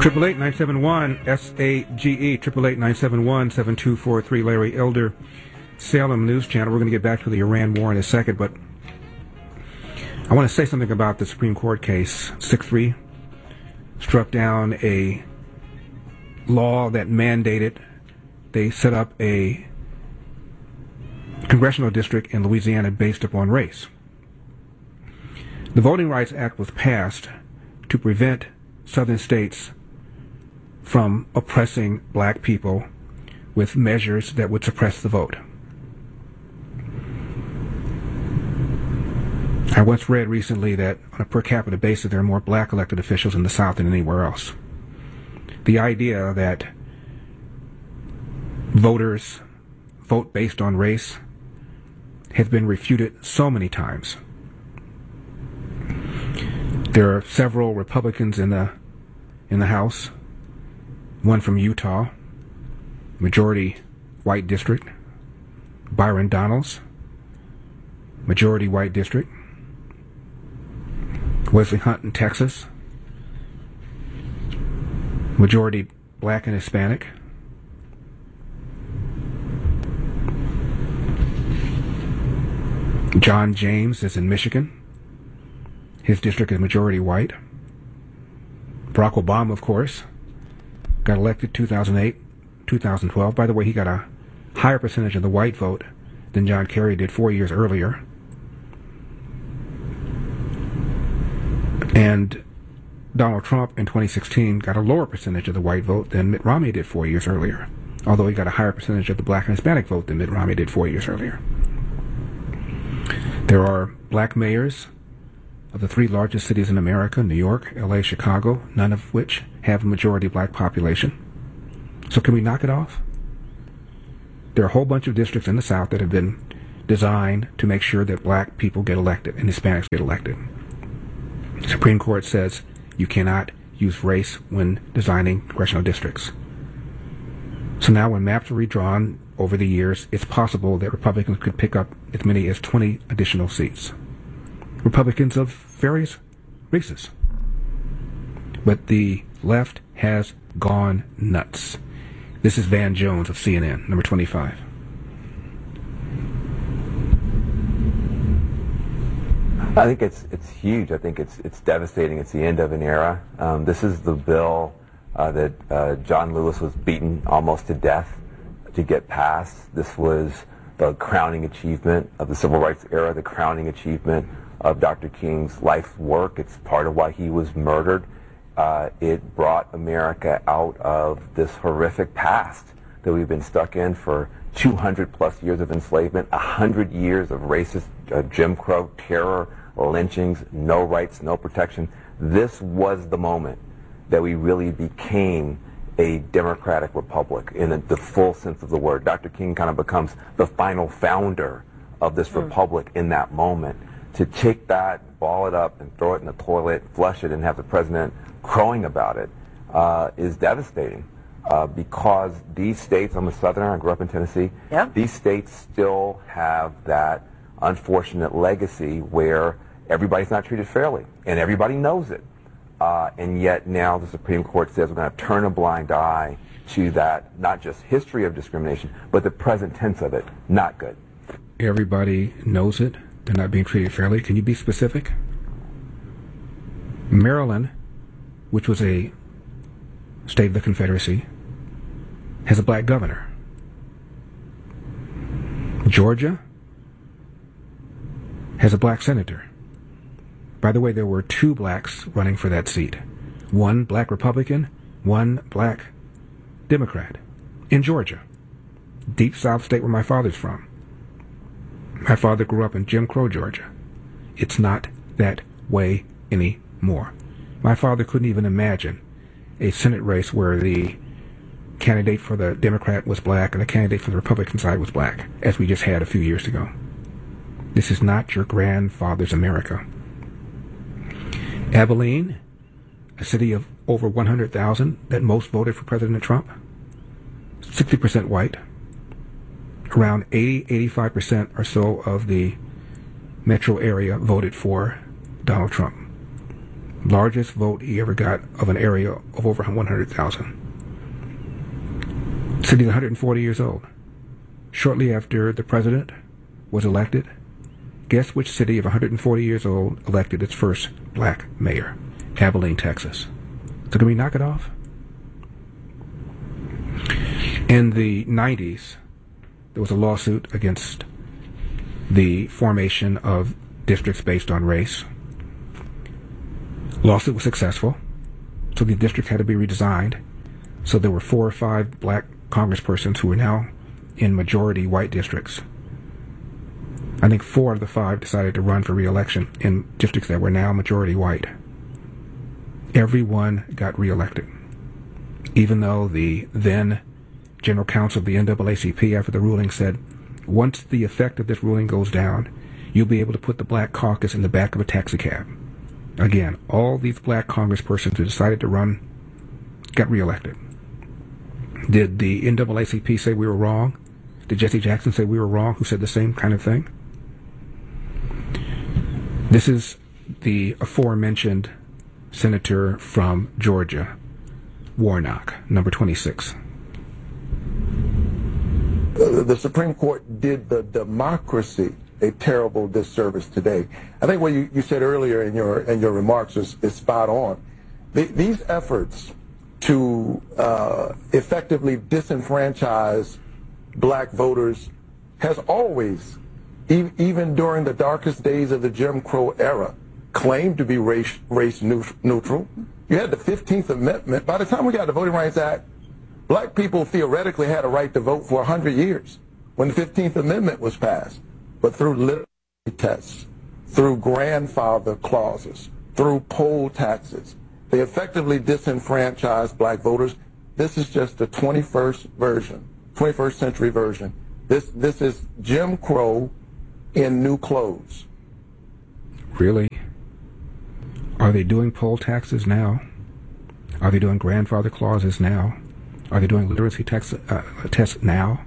888-971 SAGE 888-971-7243. Larry Elder, Salem News Channel. We're going to get back to the Iran war in a second, but I want to say something about the Supreme Court case. 6-3 struck down a law that mandated they set up a congressional district in Louisiana based upon race. The Voting Rights Act was passed to prevent southern states from oppressing black people with measures that would suppress the vote. I once read recently that on a per capita basis there are more black elected officials in the South than anywhere else. The idea that voters vote based on race has been refuted so many times. There are several Republicans in the House, one from Utah, majority white district, Byron Donalds, majority white district, Wesley Hunt in Texas, majority black and Hispanic, John James is in Michigan. His district is majority white. Barack Obama, of course, got elected 2008, 2012. By the way, he got a higher percentage of the white vote than John Kerry did 4 years earlier. And Donald Trump in 2016 got a lower percentage of the white vote than Mitt Romney did 4 years earlier, although he got a higher percentage of the black and Hispanic vote than Mitt Romney did 4 years earlier. There are black mayors of the three largest cities in America, New York, LA, Chicago, none of which have a majority black population. So can we knock it off? There are a whole bunch of districts in the South that have been designed to make sure that black people get elected and Hispanics get elected. The Supreme Court says you cannot use race when designing congressional districts. So now when maps are redrawn over the years, it's possible that Republicans could pick up as many as 20 additional seats. Republicans of various races. But the left has gone nuts. This is Van Jones of CNN, number 25. I think it's huge. I think it's devastating. It's the end of an era. This is the bill that John Lewis was beaten almost to death to get passed. This was the crowning achievement of the civil rights era, the crowning achievement of Dr. King's life's work. It's part of why he was murdered. It brought America out of this horrific past that we've been stuck in for 200 plus years of enslavement, 100 years of racist Jim Crow terror, lynchings, no rights, no protection. This was the moment that we really became a democratic republic in the full sense of the word. Dr. King kind of becomes the final founder of this republic in that moment. To take that, ball it up, and throw it in the toilet, flush it, and have the president crowing about it is devastating. Because these states, I'm a Southerner, I grew up in Tennessee, these states still have that unfortunate legacy where everybody's not treated fairly, and everybody knows it. And yet now the Supreme Court says we're going to turn a blind eye to that, not just history of discrimination, but the present tense of it. Not good. Everybody knows it. They're not being treated fairly. Can you be specific? Maryland, which was a state of the Confederacy, has a black governor. Georgia has a black senator. By the way, there were 2 blacks running for that seat. One black Republican, one black Democrat in Georgia, deep South state where my father's from. My father grew up in Jim Crow, Georgia. It's not that way anymore. My father couldn't even imagine a Senate race where the candidate for the Democrat was black and the candidate for the Republican side was black, as we just had a few years ago. This is not your grandfather's America. Abilene, a city of over 100,000 that most voted for President Trump, 60% white. Around 80-85% or so of the metro area voted for Donald Trump. Largest vote he ever got of an area of over 100,000. City's 140 years old. Shortly after the president was elected, guess which city of 140 years old elected its first black mayor? Abilene, Texas. So can we knock it off? In the 90s, there was a lawsuit against the formation of districts based on race. Lawsuit was successful, so the districts had to be redesigned. So there were 4 or 5 black congresspersons who are now in majority white districts. I think 4 of the 5 decided to run for re-election in districts that were now majority white. Everyone got re-elected, even though the then general counsel of the NAACP, after the ruling, said, once the effect of this ruling goes down, you'll be able to put the black caucus in the back of a taxi cab. Again, all these black congresspersons who decided to run got re-elected. Did the NAACP say we were wrong? Did Jesse Jackson say we were wrong, who said the same kind of thing? This is the aforementioned senator from Georgia, Warnock, number 26. The Supreme Court did the democracy a terrible disservice today. I think what you said earlier in your remarks is spot on. These efforts to effectively disenfranchise black voters has always, even during the darkest days of the Jim Crow era, claimed to be race neutral. You had the 15th Amendment. By the time we got the Voting Rights Act, black people theoretically had a right to vote for 100 years when the 15th Amendment was passed. But through literacy tests, through grandfather clauses, through poll taxes, they effectively disenfranchised black voters. This is just the 21st century version. This is Jim Crow in new clothes. Really? Are they doing poll taxes now? Are they doing grandfather clauses now? Are they doing literacy tests now?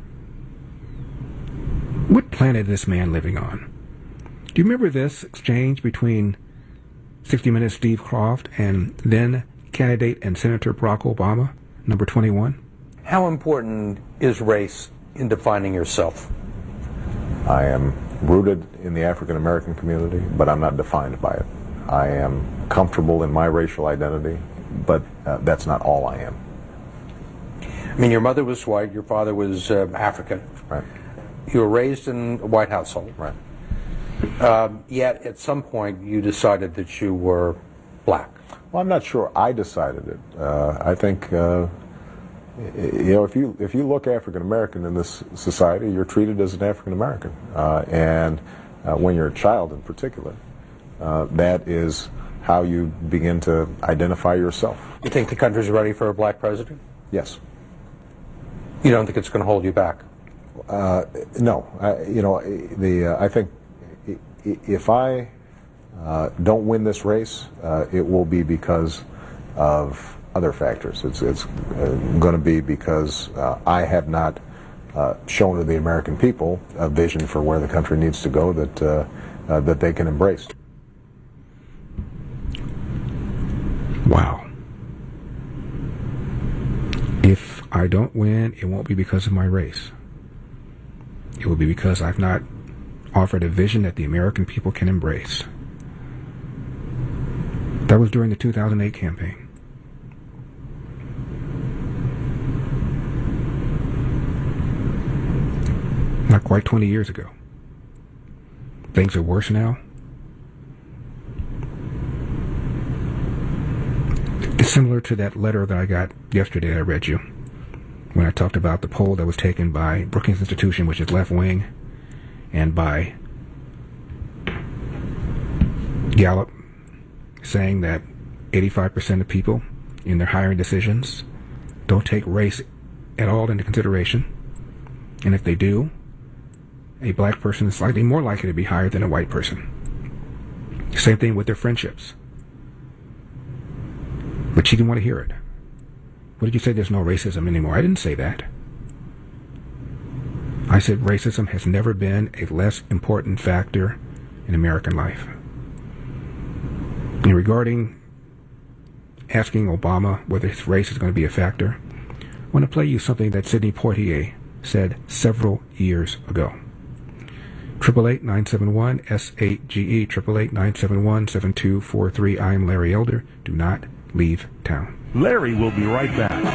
What planet is this man living on? Do you remember this exchange between 60 Minutes Steve Croft and then candidate and Senator Barack Obama, number 21? How important is race in defining yourself? I am rooted in the African American community, but I'm not defined by it. I am comfortable in my racial identity, but that's not all I am. I mean, your mother was white, your father was African. Right. You were raised in a white household. Right. Yet, at some point, you decided that you were black. Well, I'm not sure I decided it. I think, if you look African American in this society, you're treated as an African American, and when you're a child in particular, that is how you begin to identify yourself. You think the country's ready for a black president? Yes. You don't think it's going to hold you back? No. I think if I don't win this race, it will be because of other factors. It's going to be because I have not shown to the American people a vision for where the country needs to go that they can embrace. Wow. If I don't win, it won't be because of my race. It will be because I've not offered a vision that the American people can embrace. That was during the 2008 campaign. Not quite 20 years ago. Things are worse now. It's similar to that letter that I got yesterday I read you, when I talked about the poll that was taken by Brookings Institution, which is left wing, and by Gallup, saying that 85% of people in their hiring decisions don't take race at all into consideration. And if they do, a black person is slightly more likely to be hired than a white person. Same thing with their friendships. But she didn't want to hear it. What did you say? There's no racism anymore. I didn't say that. I said racism has never been a less important factor in American life. And regarding asking Obama whether his race is going to be a factor, I want to play you something that Sidney Poitier said several years ago. 888-971-SAGE, 888-971-7243. I am Larry Elder. Do not leave town. Larry will be right back.